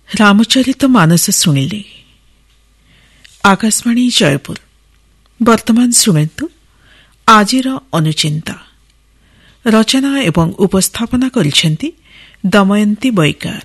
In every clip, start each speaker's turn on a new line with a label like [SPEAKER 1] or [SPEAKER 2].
[SPEAKER 1] ରାମଚରିତ ମାନସ ଶୁଣିଲେ। ଆକାଶବାଣୀ ଜୟପୁର। ବର୍ତ୍ତମାନ ଶୁଣନ୍ତୁ ଆଜିର ଅନୁଚିନ୍ତା। ରଚନା ଏବଂ ଉପସ୍ଥାପନା କରିଛନ୍ତି ଦମୟନ୍ତୀ ବୈକାର।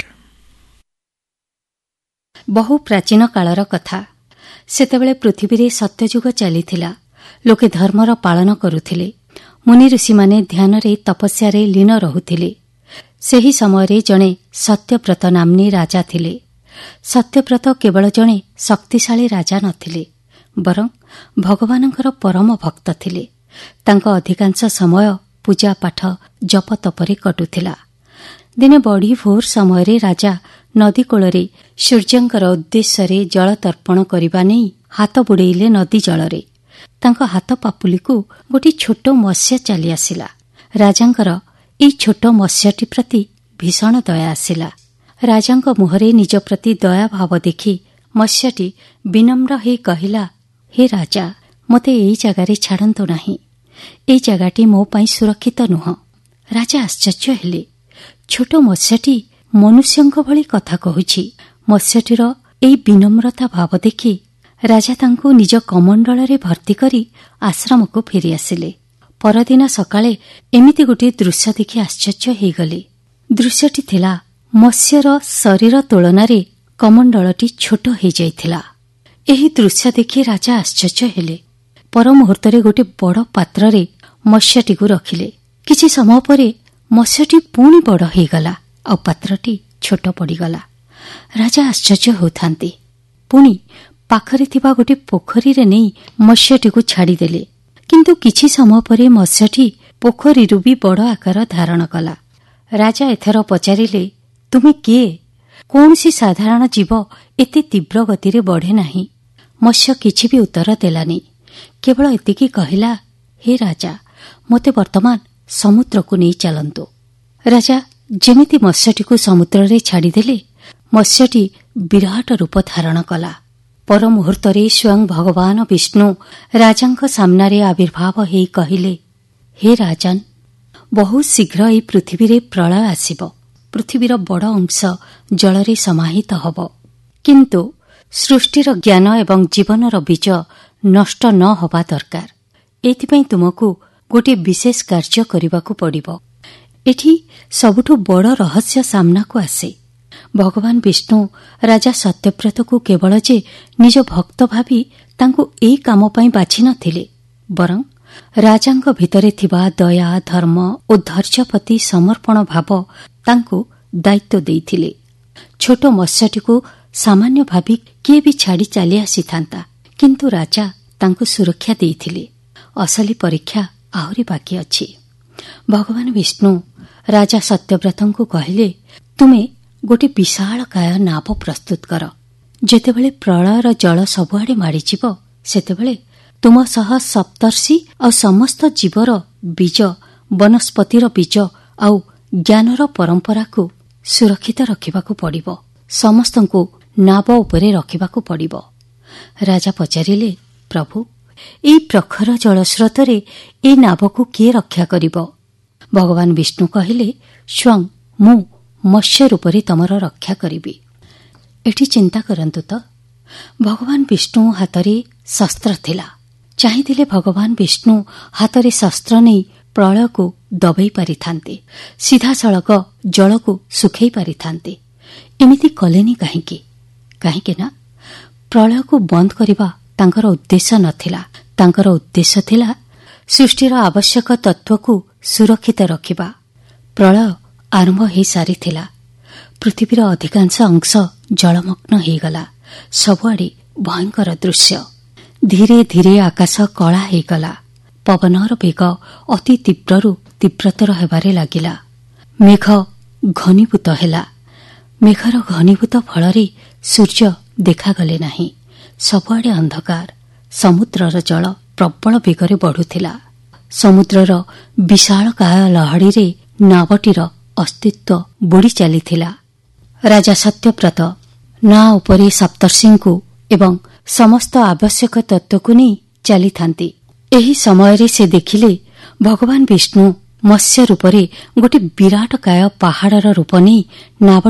[SPEAKER 2] ବହୁ ପ୍ରାଚୀନ କାଳର କଥା। ସେତେବେଳେ ପୃଥିବୀରେ ସତ୍ୟଯୁଗ ଚାଲିଥିଲା। ଲୋକେ ଧର୍ମର ପାଳନ କରୁଥିଲେ। ମୁନି ଋଷିମାନେ ଧ୍ୟାନରେ ତପସ୍ୟାରେ ଲୀନ ରହୁଥିଲେ। ସେହି ସମୟରେ ଜଣେ ସତ୍ୟବ୍ରତ ନାମ୍ନୀ ରାଜା ଥିଲେ। ସତ୍ୟବ୍ରତ କେବଳ ଜଣେ ଶକ୍ତିଶାଳୀ ରାଜା ନଥିଲେ, ବରଂ ଭଗବାନଙ୍କର ପରମ ଭକ୍ତ ଥିଲେ। ତାଙ୍କ ଅଧିକାଂଶ ସମୟ ପୂଜାପାଠ ଜପତପରେ କଟୁଥିଲା। ଦିନେ ବଢ଼ି ଭୋର ସମୟରେ ରାଜା ନଦୀ କୂଳରେ ସୂର୍ଯ୍ୟଙ୍କର ଉଦ୍ଦେଶ୍ୟରେ ଜଳ ତର୍ପଣ କରିବା ନେଇ ହାତ ବୁଡ଼େଇଲେ ନଦୀ ଜଳରେ। ତାଙ୍କ ହାତ ପାପୁଲିକୁ ଗୋଟିଏ ଛୋଟ ମତ୍ସ୍ୟ ଚାଲି ଆସିଲା। ରାଜାଙ୍କର ଏହି ଛୋଟ ମତ୍ସ୍ୟଟି ପ୍ରତି ଭୀଷଣ ଦୟା ଆସିଲା। ରାଜାଙ୍କ ମୁହଁରେ ନିଜ ପ୍ରତି ଦୟାଭାବ ଦେଖି ମତ୍ସ୍ୟଟି ବିନମ୍ର ହୋଇ କହିଲା, ହେ ରାଜା, ମୋତେ ଏହି ଜାଗାରେ ଛାଡ଼ନ୍ତୁ ନାହିଁ। ଏହି ଜାଗାଟି ମୋ ପାଇଁ ସୁରକ୍ଷିତ ନୁହଁ। ରାଜା ଆଶ୍ଚର୍ଯ୍ୟ ହେଲେ। ଛୋଟ ମତ୍ସ୍ୟଟି ମନୁଷ୍ୟଙ୍କ ଭଳି କଥା କହୁଛି। ମତ୍ସ୍ୟଟିର ଏହି ବିନମ୍ରତା ଭାବ ଦେଖି ରାଜା ତାଙ୍କୁ ନିଜ କମଣ୍ଡଳରେ ଭର୍ତ୍ତି କରି ଆଶ୍ରମକୁ ଫେରିଆସିଲେ। ପରଦିନ ସକାଳେ ଏମିତି ଗୋଟିଏ ଦୃଶ୍ୟ ଦେଖି ଆଶ୍ଚର୍ଯ୍ୟ ହୋଇଗଲେ। ଦୃଶ୍ୟଟି ଥିଲା, ମତ୍ସ୍ୟର ଶରୀର ତୁଳନାରେ କମଣ୍ଡଳଟି ଛୋଟ ହୋଇଯାଇଥିଲା। ଏହି ଦୃଶ୍ୟ ଦେଖି ରାଜା ଆଶ୍ଚର୍ଯ୍ୟ ହେଲେ। ପର ମୁହୂର୍ତ୍ତରେ ଗୋଟିଏ ବଡ଼ ପାତ୍ରରେ ମତ୍ସ୍ୟଟିକୁ ରଖିଲେ। କିଛି ସମୟ ପରେ ମତ୍ସ୍ୟଟି ପୁଣି ବଡ଼ ହୋଇଗଲା, ଆଉ ପାତ୍ରଟି ଛୋଟ ପଡ଼ିଗଲା। ରାଜା ଆଶ୍ଚର୍ଯ୍ୟ ହେଉଥାନ୍ତି। ପୁଣି ପାଖରେ ଥିବା ଗୋଟିଏ ପୋଖରୀରେ ନେଇ ମତ୍ସ୍ୟଟିକୁ ଛାଡ଼ିଦେଲେ। କିନ୍ତୁ କିଛି ସମୟ ପରେ ମତ୍ସ୍ୟଟି ପୋଖରୀରୁ ବି ବଡ଼ ଆକାର ଧାରଣ କଲା। ରାଜା ଏଥର ପଚାରିଲେ, ତୁମେ କିଏ? କୌଣସି ସାଧାରଣ ଜୀବ ଏତେ ତୀବ୍ର ଗତିରେ ବଢ଼େ ନାହିଁ। ମତ୍ସ୍ୟ କିଛି ବି ଉତ୍ତର ଦେଲାନି। କେବଳ ଏତିକି କହିଲା, ହେ ରାଜା, ମୋତେ ବର୍ତ୍ତମାନ ସମୁଦ୍ରକୁ ନେଇ ଚାଲନ୍ତୁ। ରାଜା ଯେମିତି ମତ୍ସ୍ୟଟିକୁ ସମୁଦ୍ରରେ ଛାଡ଼ିଦେଲେ, ମତ୍ସ୍ୟଟି ବିରାଟ ରୂପ ଧାରଣ କଲା। ପର ମୁହୂର୍ତ୍ତରେ ସ୍ୱୟଂ ଭଗବାନ ବିଷ୍ଣୁ ରାଜାଙ୍କ ସାମ୍ନାରେ ଆବିର୍ଭାବ ହୋଇ କହିଲେ, ହେ ରାଜନ, ବହୁତ ଶୀଘ୍ର ଏହି ପୃଥିବୀରେ ପ୍ରଳୟ ଆସିବ। ପୃଥିବୀର ବଡ଼ ଅଂଶ ଜଳରେ ସମାହିତ ହେବ। କିନ୍ତୁ ସୃଷ୍ଟିର ଜ୍ଞାନ ଏବଂ ଜୀବନର ବୀଜ ନଷ୍ଟ ନ ହେବା ଦରକାର। ଏଥିପାଇଁ ତୁମକୁ ଗୋଟିଏ ବିଶେଷ କାର୍ଯ୍ୟ କରିବାକୁ ପଡ଼ିବ। ଏଠି ସବୁଠୁ ବଡ଼ ରହସ୍ୟ ସାମ୍ନାକୁ ଆସେ। ଭଗବାନ ବିଷ୍ଣୁ ରାଜା ସତ୍ୟବ୍ରତକୁ କେବଳ ଯେ ନିଜ ଭକ୍ତ ଭାବି ତାଙ୍କୁ ଏହି କାମ ପାଇଁ ବାଛି ନଥିଲେ, ବରଂ ରାଜାଙ୍କ ଭିତରେ ଥିବା ଦୟା, ଧର୍ମ ଓ ଧୈର୍ଯ୍ୟ ପ୍ରତି ସମର୍ପଣ ଭାବ ତାଙ୍କୁ ଦାୟିତ୍ୱ ଦେଇଥିଲେ। ଛୋଟ ମତ୍ସ୍ୟଟିକୁ ସାମାନ୍ୟ ଭାବି କିଏ ବି ଛାଡ଼ି ଚାଲି ଆସିଥାନ୍ତା, କିନ୍ତୁ ରାଜା ତାଙ୍କୁ ସୁରକ୍ଷା ଦେଇଥିଲେ। ଅସଲି ପରୀକ୍ଷା ଆହୁରି ବାକି ଅଛି। ଭଗବାନ ବିଷ୍ଣୁ ରାଜା ସତ୍ୟବ୍ରତଙ୍କୁ କହିଲେ, ତୁମେ ଗୋଟିଏ ବିଶାଳକାୟ ନାବ ପ୍ରସ୍ତୁତ କର। ଯେତେବେଳେ ପ୍ରଳୟର ଜଳ ସବୁଆଡ଼େ ମାଡ଼ିଯିବ, ସେତେବେଳେ ତୁମ ସହ ସପ୍ତର୍ଷି ଆଉ ସମସ୍ତ ଜୀବର ବୀଜ, ବନସ୍ପତିର ବୀଜ ଆଉ ଜ୍ଞାନର ପରମ୍ପରାକୁ ସୁରକ୍ଷିତ ରଖିବାକୁ ପଡ଼ିବ। ସମସ୍ତଙ୍କୁ ନାବ ଉପରେ ରଖିବାକୁ ପଡ଼ିବ। ରାଜା ପଚାରିଲେ, ପ୍ରଭୁ, ଏହି ପ୍ରଖର ଜଳସ୍ରୋତରେ ଏହି ନାବକୁ କିଏ ରକ୍ଷା କରିବ? ଭଗବାନ ବିଷ୍ଣୁ କହିଲେ, ସ୍ୱୟଂ ମୁଁ ମତ୍ସ୍ୟ ରୂପରେ ତମର ରକ୍ଷା କରିବି। ଏଠି ଚିନ୍ତା କରନ୍ତୁ ତ, ଭଗବାନ ବିଷ୍ଣୁ ହାତରେ ଶସ୍ତ୍ର ଥିଲା। ଚାହିଁଥିଲେ ଭଗବାନ ବିଷ୍ଣୁ ହାତରେ ଶସ୍ତ୍ର ନେଇ ପ୍ରଳୟକୁ ଦବେଇ ପାରିଥାନ୍ତେ, ସିଧାସଳଖ ଜଳକୁ ଶୁଖେଇ ପାରିଥାନ୍ତେ। ଏମିତି କଲେନି କାହିଁକି? କାହିଁକି ନା ପ୍ରଳୟକୁ ବନ୍ଦ କରିବା ତାଙ୍କର ଉଦ୍ଦେଶ୍ୟ ନଥିଲା। ତାଙ୍କର ଉଦ୍ଦେଶ୍ୟ ଥିଲା ସୃଷ୍ଟିର ଆବଶ୍ୟକ ତତ୍ତ୍ୱକୁ ସୁରକ୍ଷିତ ରଖିବା। ପ୍ରଳୟ ଆରମ୍ଭ ହୋଇସାରିଥିଲା। ପୃଥିବୀର ଅଧିକାଂଶ ଅଂଶ ଜଳମଗ୍ନ ହୋଇଗଲା। ସବୁଆଡ଼େ ଭୟଙ୍କର ଦୃଶ୍ୟ। ଧୀରେ ଧୀରେ ଆକାଶ କଳା ହୋଇଗଲା। ପବନର ବେଗ ଅତି ତୀବ୍ରରୁ ତୀବ୍ରତର ହେବାରେ ଲାଗିଲା। ମେଘ ଘନୀଭୂତ ହେଲା। ମେଘର ଘନୀଭୂତ ଫଳରେ ସୂର୍ଯ୍ୟ ଦେଖାଗଲେ ନାହିଁ। ସବୁଆଡ଼େ ଅନ୍ଧକାର। ସମୁଦ୍ରର ଜଳ ପ୍ରବଳ ବେଗରେ ବଢ଼ୁଥିଲା। ସମୁଦ୍ରର ବିଶାଳକାୟ ଲହଡ଼ିରେ ନାବଟିର ଅସ୍ତିତ୍ୱ ବୁଡ଼ି ଚାଲିଥିଲା। ରାଜା ସତ୍ୟବ୍ରତ ନାଁ ଉପରେ ସପ୍ତର୍ଷିଙ୍କୁ ଏବଂ ସମସ୍ତ ଆବଶ୍ୟକ ତତ୍ତ୍ୱକୁ ନେଇ ଚାଲିଥାନ୍ତି। ଏହି ସମୟରେ ସେ ଦେଖିଲେ ଭଗବାନ ବିଷ୍ଣୁ ମତ୍ସ୍ୟ ରୂପରେ ଗୋଟିଏ ବିରାଟକାୟ ପାହାଡ଼ର ରୂପ ନେଇ ନାବ